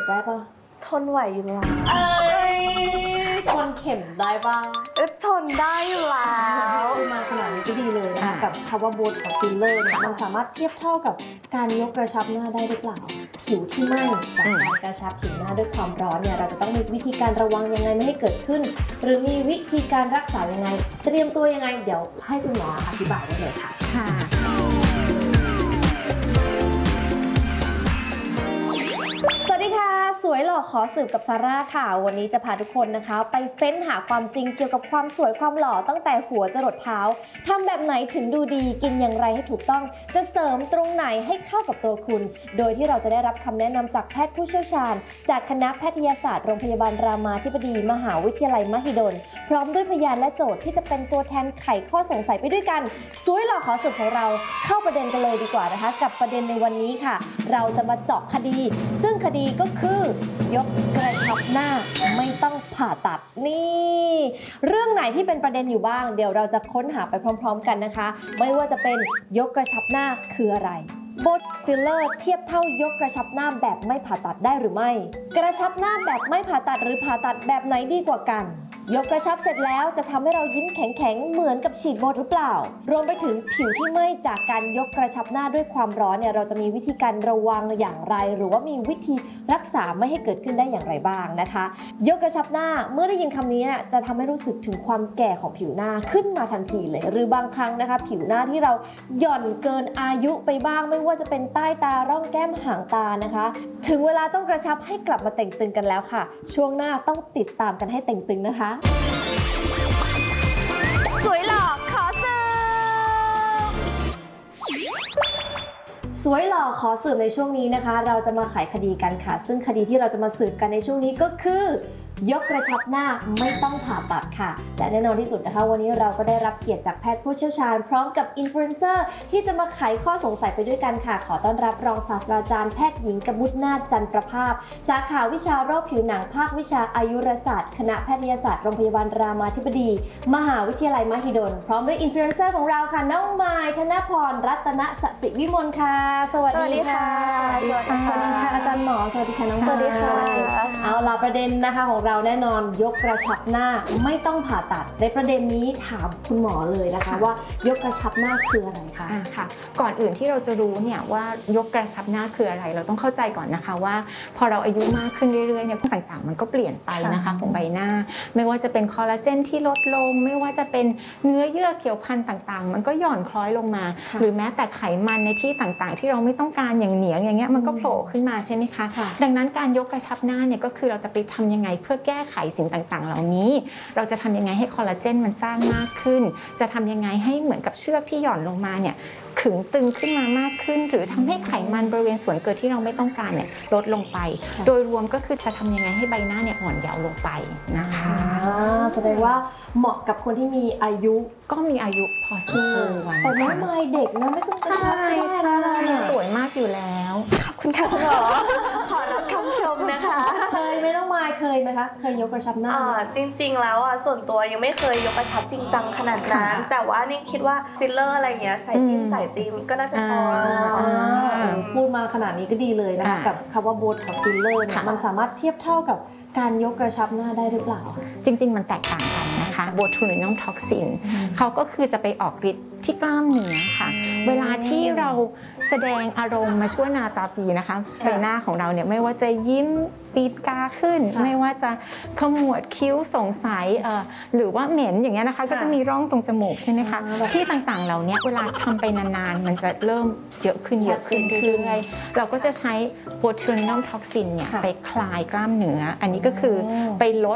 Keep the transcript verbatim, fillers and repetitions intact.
ได้ปะทนไหวอยู่แล้วเอ้ยทนเข็มได้บ้างเออทนได้อยู่แล้วมาขนาดนี้ก็ดีเลยนะคะกับคำว่าโบท็อกซ์ฟิลเลอร์เนี่ยมันสามารถเทียบเท่ากับการยกกระชับหน้าได้หรือเปล่าผิวที่ไหม้จากการกระชับผิวหน้าด้วยความร้อนเนี่ยเราจะต้องมีวิธีการระวังยังไงไม่ให้เกิดขึ้นหรือมีวิธีการรักษายังไงเตรียมตัวยังไงเดี๋ยวให้คุณหมออธิบายได้เลยค่ะค่ะสวัสดีค่ะสวยหล่อขอสืบกับซาร่าค่ะวันนี้จะพาทุกคนนะคะไปเฟ้นหาความจริงเกี่ยวกับความสวยความหล่อตั้งแต่หัวจรดเท้าทำแบบไหนถึงดูดีกินอย่างไรให้ถูกต้องจะเสริมตรงไหนให้เข้ากับตัวคุณโดยที่เราจะได้รับคำแนะนำจากแพทย์ผู้เชี่ยวชาญจากคณะแพทยศาสตร์โรงพยาบาลรามาธิบดีมหาวิทยาลัยมหิดลพร้อมด้วยพยานและโจทย์ที่จะเป็นตัวแทนไขข้อสงสัยไปด้วยกันสวยหล่อขอสืบของเราเข้าประเด็นกันเลยดีกว่านะคะกับประเด็นในวันนี้ค่ะเราจะมาเจาะคดีซึ่งคดีก็คือยกกระชับหน้าไม่ต้องผ่าตัดนี่เรื่องไหนที่เป็นประเด็นอยู่บ้างเดี๋ยวเราจะค้นหาไปพร้อมๆกันนะคะไม่ว่าจะเป็นยกกระชับหน้าคืออะไรโบท็อกซ์ฟิลเลอร์เทียบเท่ายกกระชับหน้าแบบไม่ผ่าตัดได้หรือไม่กระชับหน้าแบบไม่ผ่าตัดหรือผ่าตัดแบบไหนดีกว่ากันยกกระชับเสร็จแล้วจะทำให้เรายิ้มแข็งๆเหมือนกับฉีดโบหรือเปล่ารวมไปถึงผิวที่ไหม้จากการยกกระชับหน้าด้วยความร้อนเนี่ยเราจะมีวิธีการระวังอย่างไรหรือว่ามีวิธีรักษาไม่ให้เกิดขึ้นได้อย่างไรบ้างนะคะยกกระชับหน้าเมื่อได้ยินคำนี้จะทำให้รู้สึกถึงความแก่ของผิวหน้าขึ้นมาทันทีเลยหรือบางครั้งนะคะผิวหน้าที่เราหย่อนเกินอายุไปบ้างไม่ว่าจะเป็นใต้ตาร่องแก้มหางตานะคะถึงเวลาต้องกระชับให้กลับมาเต่งตึงกันแล้วค่ะช่วงหน้าต้องติดตามกันให้เต่งตึงนะคะสวยหล่อขอสืบสวยหล่อขอสืบในช่วงนี้นะคะเราจะมาไขคดีกันค่ะซึ่งคดีที่เราจะมาสืบกันในช่วงนี้ก็คือยกกระชับหน้าไม่ต้องผ่าตัดค่ะและแน่นอนที่สุดนะคะวันนี้เราก็ได้รับเกียรติจากแพทย์ผู้เชี่ยวชาญพร้อมกับอินฟลูเอนเซอร์ที่จะมาไขข้อสงสัยไปด้วยกันค่ะขอต้อนรับรองศาสตราจารย์แพทย์หญิงกมุษนาถจันทร์ประภาพสาขาวิชาโรคผิวหนังภาควิชาอายุรศาสตร์คณะแพทยศาสตร์โรงพยาบาลรามาธิบดีมหาวิทยาลัยมหิดลพร้อมด้วยอินฟลูเอนเซอร์ของเราค่ะน้องไมล์ธนพรรัตนสสิวิมลค่ะสวัสดีค่ะสวัสดีค่ะอาจารย์หมอสวัสดีค่ะน้องไมล์สวัสดีค่ะเอาล่ะประเด็นนะคะของเราแน่นอนยกกระชับหน้าไม่ต้องผ่าตัดในประเด็นนี้ถามคุณหมอเลยนะคะว่ายกกระชับหน้าคืออะไรคะอ่าค่ะก่อนอื่นที่เราจะรู้เนี่ยว่ายกกระชับหน้าคืออะไรเราต้องเข้าใจก่อนนะคะว่าพอเราอายุมากขึ้นเรื่อยๆเนี่ยพวกต่างๆมันก็เปลี่ยนไปนะคะของใบหน้าไม่ว่าจะเป็นคอลลาเจนที่ลดลงไม่ว่าจะเป็นเนื้อเยื่อเกี่ยวพันต่างๆมันก็หย่อนคล้อยลงมาหรือแม้แต่ไขมันในที่ต่างๆที่เราไม่ต้องการอย่างเหนียงอย่างเงี้ยมันก็โผล่ขึ้นมาใช่ไหมคะดังนั้นการยกกระชับหน้าเนี่ยก็คือเราจะไปทำยังไงเพื่อแก้ไขสิ่งต่างๆเหล่านี้เราจะทำยังไงให้คอลลาเจนมันสร้างมากขึ้นจะทำยังไงให้เหมือนกับเชือกที่หย่อนลงมาเนี่ยขึงตึงขึ้นมามากขึ้นหรือทำให้ไขมันบริเวณส่วนเกินที่เราไม่ต้องการเนี่ยลดลงไปโดยรวมก็คือจะทำยังไงให้ใบหน้าเนี่ยอ่อนเยาว์ลงไปนะคะแสดงว่าเหมาะกับคนที่มีอายุก็มีอายุพอสมควรแต่น้องไมล์เด็กนะไม่ต้องกระชับใช่สวยมากอยู่แล้วขอบคุณค่ะคุณหมอขอรับคำชมนะคะเคยไหมน้องไมล์เคยไหมคะเคยยกกระชับหน้าจริงๆแล้วอ่ะส่วนตัวยังไม่เคยยกกระชับจริงจังขนาดนั้นแต่ว่านี่คิดว่าฟิลเลอร์อะไรเงี้ยใส่จิ้มใส่จิ้มก็น่าจะพอพูดมาขนาดนี้ก็ดีเลยนะคะกับคำว่าโบท็อกซ์ฟิลเลอร์เนี่ยมันสามารถเทียบเท่ากับการยกกระชับหน้าได้หรือเปล่าจริงๆมันแตกต่างกันนะคะโบทูลินัลท็อกซินเขาก็คือจะไปออกฤทธิ์ที่กล้ามเนื้อค่ะเวลาที่เราแสดงอารมณ์มาชั่วนาตาปีนะคะใบหน้าของเราเนี่ยไม่ว่าจะยิ้มตีกาขึ้นไม่ว่าจะขมวดคิ้วสงสัยหรือว่าเหม็นอย่างเงี้ยนะคะก็จะมีร่องตรงจมูกใช่ไหมคะที่ต่างๆเหล่านี้เวลาทำไปนานๆมันจะเริ่มเยอะขึ้นเยอะขึ้นเรื่อยๆเราก็จะใช้โบทูลินัลท็อกซินเนี่ยไปคลายกล้ามเนื้ออันนี้ก็คือไปลด